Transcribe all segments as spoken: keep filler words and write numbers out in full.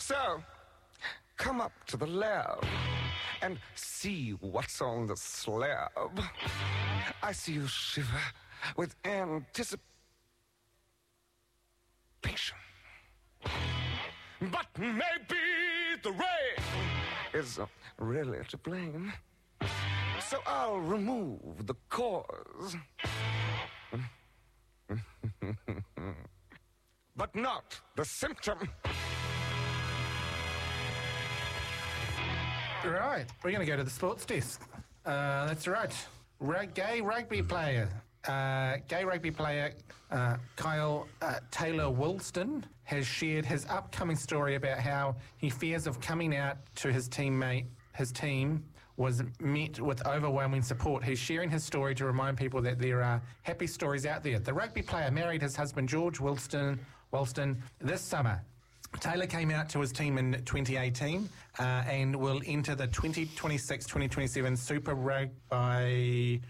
So, come up to the lab and see what's on the slab. I see you shiver with anticipation. But maybe the rain is really to blame. So I'll remove the cause. But not the symptom. Right, we're going to go to the sports desk. Uh, that's right. Rug- gay rugby player. Uh, gay rugby player uh, Kyle uh, Taylor-Woolston has shared his upcoming story about how he fears of coming out to his teammate, his team was met with overwhelming support. He's sharing his story to remind people that there are happy stories out there. The rugby player married his husband George Woolston, Woolston this summer. Taylor came out to his team in twenty eighteen uh, and will enter the twenty twenty-six twenty twenty-seven Super Rugby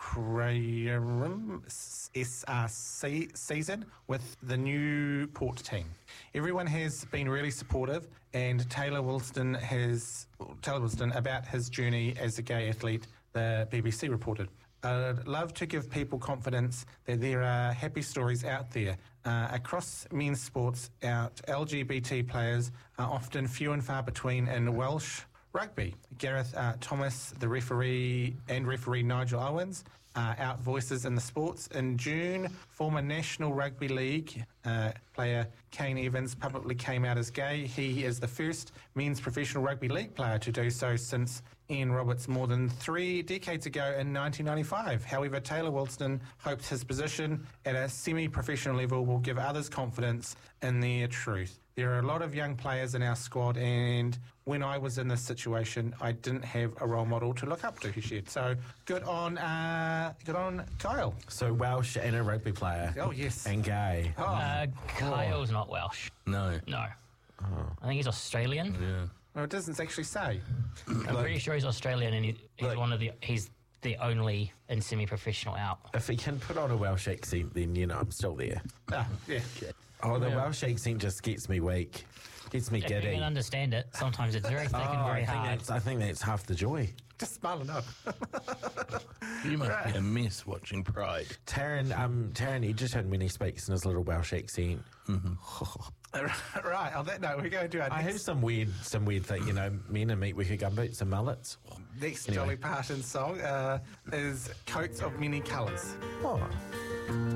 Crarum S R C season with the Newport team. Everyone has been really supportive, and Taylor Woolston has Taylor Woolston about his journey as a gay athlete. The B B C reported. I'd love to give people confidence that there are happy stories out there. Uh, across men's sports, out L G B T players are often few and far between in Welsh rugby. Gareth uh, Thomas, the referee, and referee Nigel Owens are out voices in the sports. In June, former National Rugby League uh, player Kane Evans publicly came out as gay. He is the first men's professional rugby league player to do so since Ian Roberts more than three decades ago in nineteen ninety-five. However, Taylor Woolston hopes his position at a semi-professional level will give others confidence in their truth. There are a lot of young players in our squad, and when I was in this situation, I didn't have a role model to look up to, he shared. So good on, uh, good on Kyle. So Welsh and a rugby player. Oh, yes. And gay. Oh. Uh, Kyle's not Welsh. No. No. I think he's Australian. Yeah. Well, it doesn't actually say. I'm Like- pretty sure he's Australian, and he, he's Like- one of the he's the only in semi-professional out. If he can put on a Welsh accent, then, you know, I'm still there. Ah, yeah. Oh, the Yeah. Welsh accent just gets me weak. Gets me If you giddy. can understand it, sometimes it's very thick Oh, and I very think hard. that's I think that's half the joy. Just smiling up. You must be a mess watching Pride. Taryn, um, Taryn Edgerton, when he speaks in his little Welsh accent. Right, on that note, we're going to our I have next, some weird, some weird thing, you know, men in meatworker gumboots and mullets. next Anyway. Dolly Parton song uh, is Coats of Many Colours. Oh.